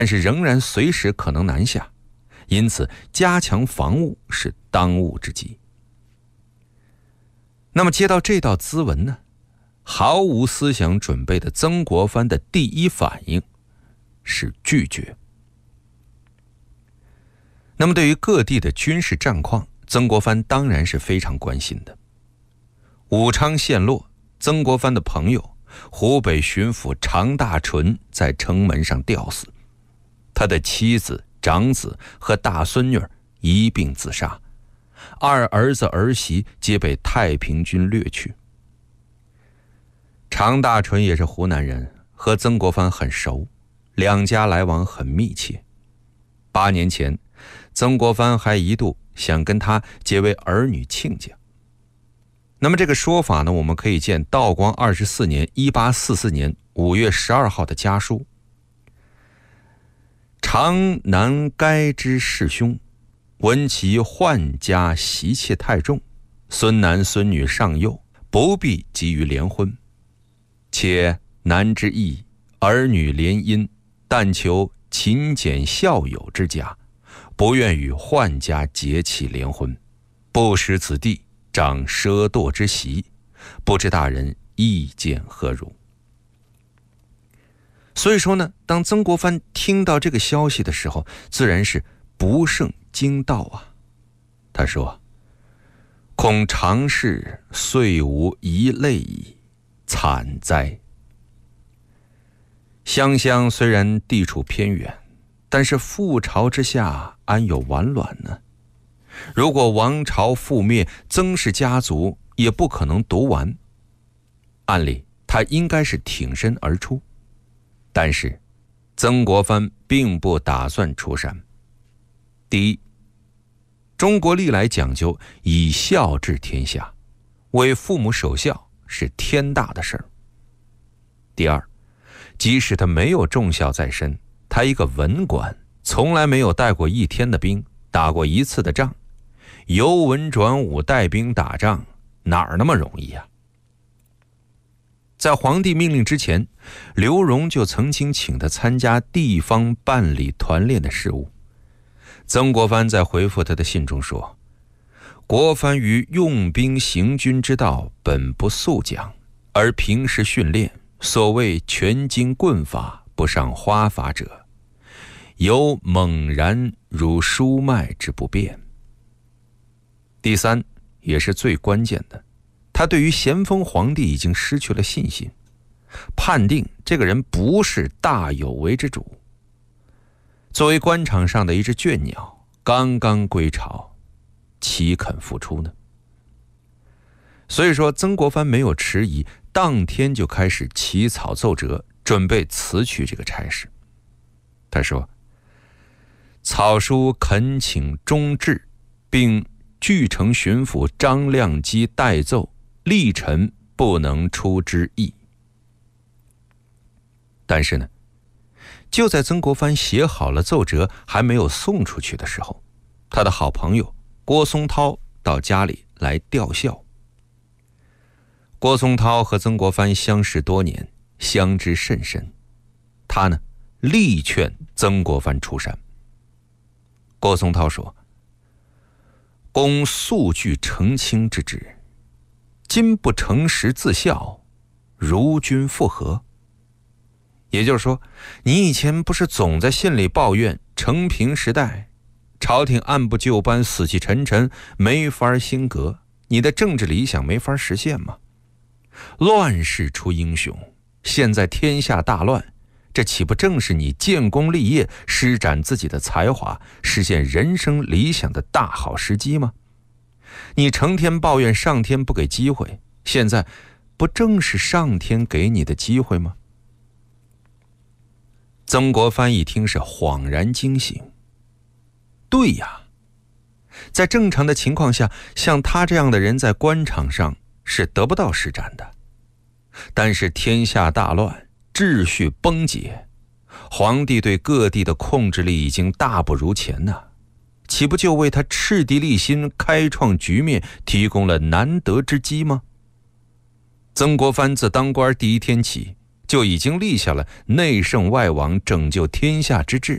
但是仍然随时可能南下，因此加强防务是当务之急。那么接到这道咨文呢，毫无思想准备的曾国藩的第一反应是拒绝。那么对于各地的军事战况，曾国藩当然是非常关心的。武昌陷落，曾国藩的朋友湖北巡抚常大纯在城门上吊死，他的妻子、长子和大孙女一并自杀，二儿子儿媳皆被太平军掠去。常大纯也是湖南人，和曾国藩很熟，两家来往很密切。8年前，曾国藩还一度想跟他结为儿女亲家。那么这个说法呢，我们可以见道光24年1844年5月12号的家书。常难该之事兄，闻其宦家习妾太重，孙男孙女尚幼，不必急于联婚。且男之意，儿女联姻，但求勤俭孝友之家，不愿与宦家结契联婚，不识此地，长奢惰之习，不知大人意见何如？所以说呢，当曾国藩听到这个消息的时候，自然是不胜惊道啊。他说：“恐常氏遂无一类矣，惨哉！湘乡虽然地处偏远，但是覆巢之下安有完卵呢？如果王朝覆灭，曾氏家族也不可能独完。按理他应该是挺身而出，但是曾国藩并不打算出山。第一，中国历来讲究以孝治天下，为父母守孝是天大的事儿。第二，即使他没有重孝在身，他一个文官，从来没有带过1天的兵，打过1次的仗，由文转武带兵打仗，哪儿那么容易啊？在皇帝命令之前，刘荣就曾经请他参加地方办理团练的事务。曾国藩在回复他的信中说：“国藩于用兵行军之道本不速讲，而平时训练，所谓全经棍法，不上花法者，有猛然如疏脉之不便。”第三，也是最关键的，他对于咸丰皇帝已经失去了信心，判定这个人不是大有为之主。作为官场上的一只倦鸟，刚刚归巢，岂肯复出呢？所以说，曾国藩没有迟疑，当天就开始起草奏折，准备辞去这个差事。他说：“草书恳请中制，并据城巡抚张亮基代奏，历臣不能出之意。”但是呢，就在曾国藩写好了奏折还没有送出去的时候，他的好朋友郭松涛到家里来吊孝。郭松涛和曾国藩相识多年，相知甚深，他呢力劝曾国藩出山。郭松涛说：“公素具澄清之职，今不诚实自效，如君复何？”也就是说，你以前不是总在信里抱怨承平时代朝廷按部就班，死气沉沉，没法兴革，你的政治理想没法实现吗？乱世出英雄，现在天下大乱，这岂不正是你建功立业，施展自己的才华，实现人生理想的大好时机吗？你成天抱怨上天不给机会，现在不正是上天给你的机会吗？曾国藩一听是恍然惊醒，对呀，在正常的情况下，像他这样的人在官场上是得不到施展的。但是天下大乱，秩序崩解，皇帝对各地的控制力已经大不如前呐，岂不就为他赤地立心，开创局面提供了难得之机吗？曾国藩自当官第1天起，就已经立下了内圣外王、拯救天下之志，